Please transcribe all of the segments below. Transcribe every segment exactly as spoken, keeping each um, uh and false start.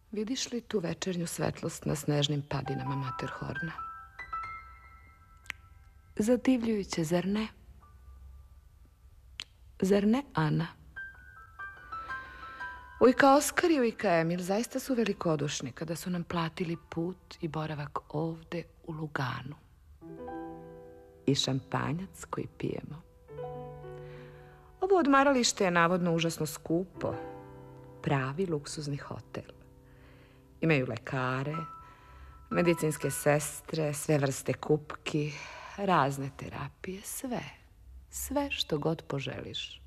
Vidiš li tu večernju svetlost na snežnim padinama Materhorna? Zadivljujuće, zar ne? Zar ne, Ana? Ujka Oskar i ujka Emil zaista su velikodušni kada su nam platili put i boravak ovde u Luganu. I šampanjac koji pijemo. Ovo odmaralište je navodno užasno skupo. Pravi luksuzni hotel. Imaju lekare, medicinske sestre, sve vrste kupki, razne terapije, sve. Sve što god poželiš.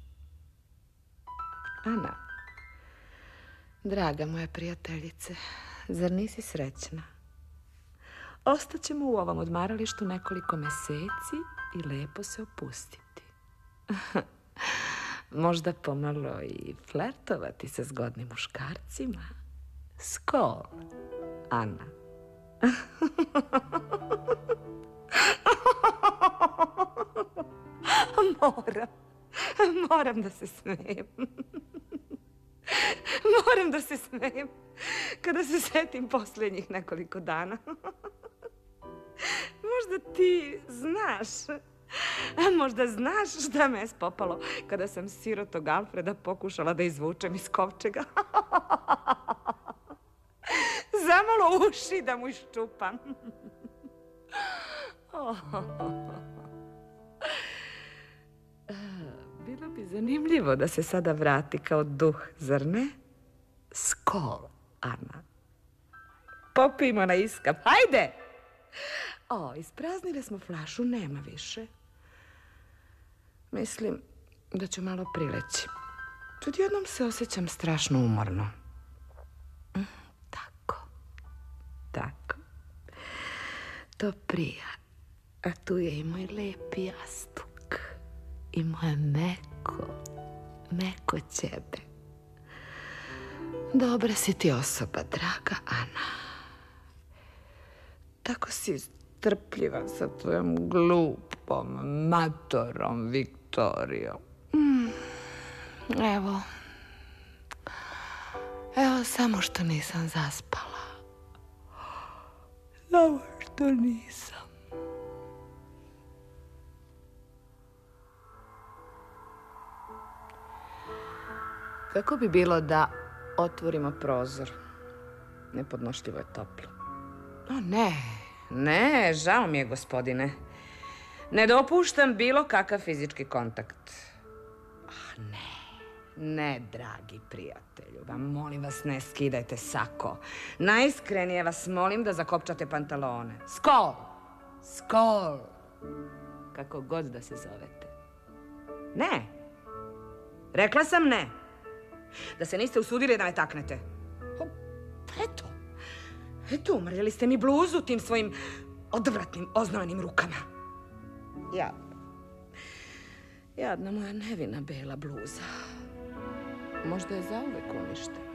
Ana, draga moja prijateljice, zar nisi srećna? Ostaćemo u ovom odmaralištu nekoliko meseci i lepo se opustiti. Možda pomalo i flertovati sa zgodnim muškarcima. Skol, Ana. Moram, moram da se smijem. Moram da se smijem kada se setim posljednjih nekoliko dana. Možda ti znaš, možda znaš šta me je spopalo kada sam sirotog Alfreda pokušala da izvučem iz kovčega. Zamalo uši da mu iščupam. Bilo bi zanimljivo da se sada vrati kao duh, zar ne? Skol, Ana. Popijmo na iskap, hajde! O, ispraznili smo flašu, nema više. Mislim da ću malo prileći. Odjednom se osjećam strašno umorno. Tako, tako. To prija. A tu je i moj lepi jastuk. I moje meko, meko ćebe. Dobra si ti osoba, draga Ana. Tako si strpljiva sa tvojom glupom, matorom Viktorijom. Mm, evo, evo samo što nisam zaspala. Samo što nisam. Kako bi bilo da otvorimo prozor? Nepodnošljivo je toplo. O, ne, ne, žao mi je, gospodine. Ne dopuštam bilo kakav fizički kontakt. Ah, ne, ne, dragi prijatelju. Vam molim vas, ne skidajte sako. Najiskrenije vas molim da zakopčate pantalone. Skol! Skol! Kako god da se zovete. Ne. Rekla sam ne. Da se niste usudili da me taknete. O, eto. Eto, umrljali ste mi bluzu tim svojim odvratnim, oznojenim rukama. Ja... Jadna moja nevina bela bluza. Možda je zauvek uništena.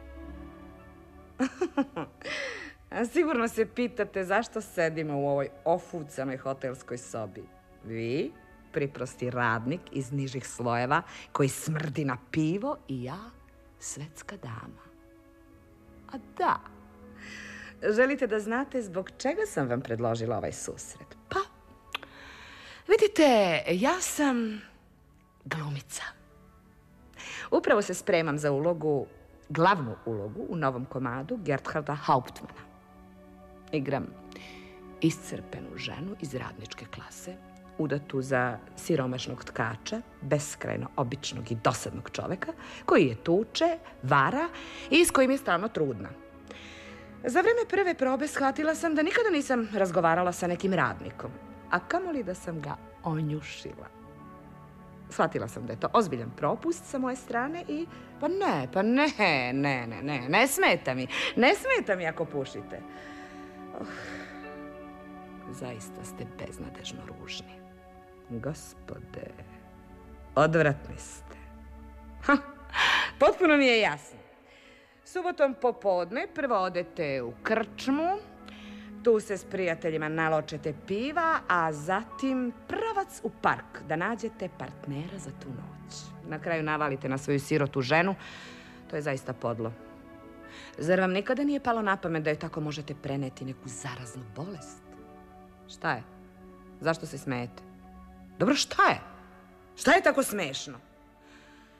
A sigurno se pitate zašto sedimo u ovoj ofucanoj hotelskoj sobi. Vi, priprosti radnik iz nižih slojeva koji smrdi na pivo i ja, svetska dama. A da, želite da znate zbog čega sam vam predložila ovaj susret? Pa, vidite, ja sam glumica. Upravo se spremam za ulogu, glavnu ulogu u novom komadu Gertharda Hauptmana. Igram iscrpenu ženu iz radničke klase, udatu za siromašnog tkača, beskrajno običnog i dosadnog čoveka, koji je tuče, vara i s kojim je stalno trudna. Za vreme prve probe shvatila sam da nikada nisam razgovarala sa nekim radnikom, a kamoli da sam ga onjušila. Shvatila sam da je to ozbiljan propust sa moje strane i pa ne, pa ne, ne, ne, ne, ne smeta mi, ne smeta mi ako pušite. Oh, zaista ste beznadežno ružni. Gospode, odvratni ste. Ha, potpuno mi je jasno. Subotom popodne prvo odete u krčmu, tu se s prijateljima naločete piva, a zatim pravac u park da nađete partnera za tu noć. Na kraju navalite na svoju sirotu ženu, to je zaista podlo. Zar vam nikada nije palo na pamet da joj tako možete preneti neku zaraznu bolest? Šta je? Zašto se smejete? Dobro, šta je? Šta je tako smešno?